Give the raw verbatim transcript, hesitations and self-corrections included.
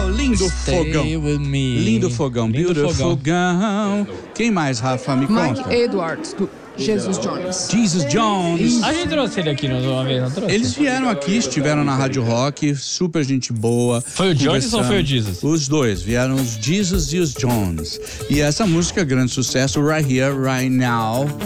lindo Stay fogão. with me. Lindo fogão, Lindo beautiful fogão. fogão. Quem mais, Rafa, me Mike conta? Edwards, do Jesus Jones. Jesus Jones. A gente trouxe ele aqui uma vez, não trouxe? Eles vieram aqui, estiveram na Rádio Rock, super gente boa. Foi o Jones ou foi o Jesus? Os dois, vieram os Jesus e os Jones. E essa música, grande sucesso, Right Here, Right Now.